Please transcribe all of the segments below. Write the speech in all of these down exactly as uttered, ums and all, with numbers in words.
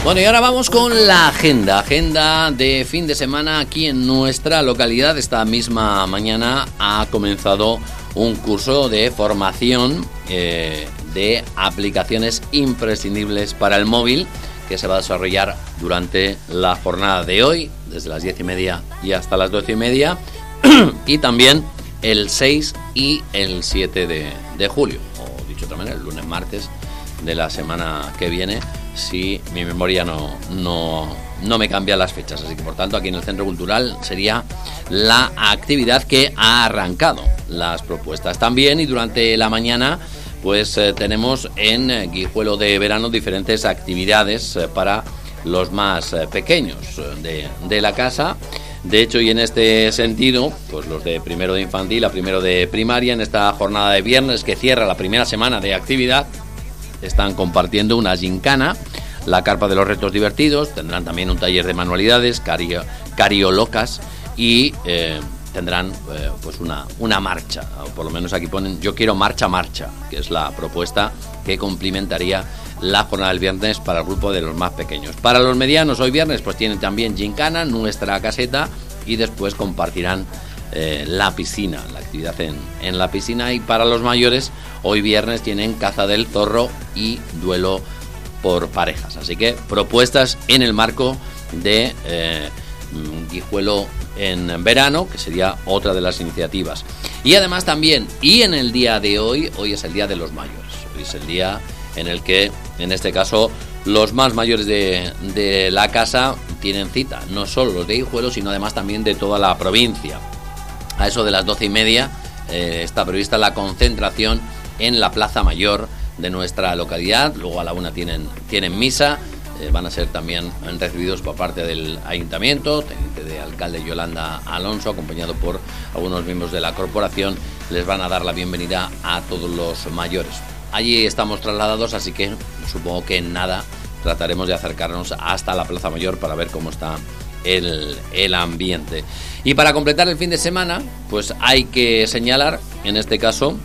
Bueno, y ahora vamos con la agenda, agenda de fin de semana aquí en nuestra localidad. Esta misma mañana ha comenzado un curso de formación eh, de aplicaciones imprescindibles para el móvil que se va a desarrollar durante la jornada de hoy, desde las diez y media y hasta las doce y media, y también el seis y el siete de, de julio, o dicho de otra manera, el lunes, martes de la semana que viene, si mi memoria no, no, no me cambia las fechas. Así que, por tanto, aquí en el Centro Cultural sería la actividad que ha arrancado las propuestas. También, y durante la mañana, pues eh, tenemos en eh, Guijuelo de Verano diferentes actividades eh, para los más eh, pequeños de, de la casa. De hecho, y en este sentido, pues los de primero de infantil a primero de primaria, en esta jornada de viernes que cierra la primera semana de actividad, están compartiendo una gincana, la carpa de los retos divertidos, tendrán también un taller de manualidades, cario, cariolocas y eh, tendrán eh, pues una, una marcha, o por lo menos aquí ponen yo quiero marcha marcha, que es la propuesta que complementaría la jornada del viernes para el grupo de los más pequeños. Para los medianos, hoy viernes, pues tienen también gincana, nuestra caseta, y después compartirán eh, la piscina, la actividad en, en la piscina. Y para los mayores, hoy viernes tienen caza del zorro y duelo por parejas. Así que propuestas en el marco de eh, Guijuelo en verano, que sería otra de las iniciativas. Y además también, y en el día de hoy, hoy es el día de los mayores. Hoy es el día en el que, en este caso, los más mayores de, de la casa tienen cita, no solo los de Guijuelo, sino además también de toda la provincia. A eso de las doce y media eh, está prevista la concentración en la Plaza Mayor de nuestra localidad. Luego a la una tienen, tienen misa, eh, van a ser también recibidos por parte del ayuntamiento, teniente de alcalde Yolanda Alonso, acompañado por algunos miembros de la corporación, les van a dar la bienvenida a todos los mayores. Allí estamos trasladados, así que supongo que en nada trataremos de acercarnos hasta la Plaza Mayor para ver cómo está el, el ambiente. Y para completar el fin de semana, pues hay que señalar, en este caso,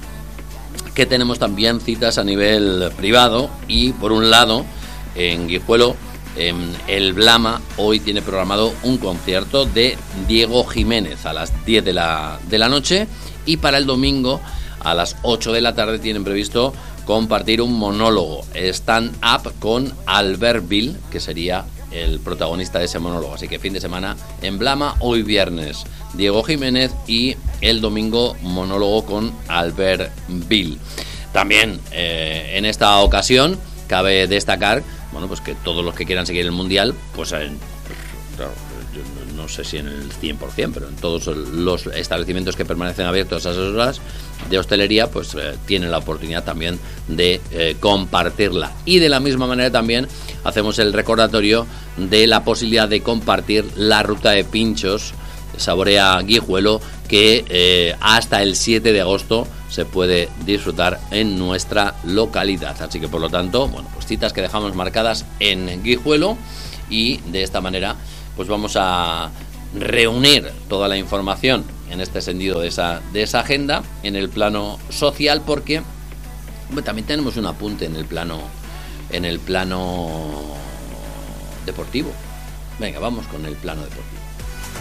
que tenemos también citas a nivel privado. Y por un lado, en Guijuelo, en el Blama, hoy tiene programado un concierto de Diego Jiménez a las diez de la, de la noche, y para el domingo a las ocho de la tarde tienen previsto compartir un monólogo stand-up con Albert Bill, que sería el protagonista de ese monólogo. Así que fin de semana en Blama, hoy viernes Diego Jiménez y el domingo monólogo con Albert Bill. También eh, en esta ocasión cabe destacar, bueno, pues que todos los que quieran seguir el Mundial, pues en, claro, yo no sé si en el cien por ciento, pero en todos los establecimientos que permanecen abiertos a esas horas de hostelería, pues eh, tienen la oportunidad también de eh, compartirla. Y de la misma manera también hacemos el recordatorio de la posibilidad de compartir la ruta de pinchos Saborea Guijuelo, que eh, hasta el siete de agosto se puede disfrutar en nuestra localidad. Así que, por lo tanto, bueno, pues citas que dejamos marcadas en Guijuelo, y de esta manera pues vamos a reunir toda la información en este sentido de esa, de esa agenda en el plano social, porque hombre, también tenemos un apunte en el plano en el plano deportivo. Venga, vamos con el plano deportivo.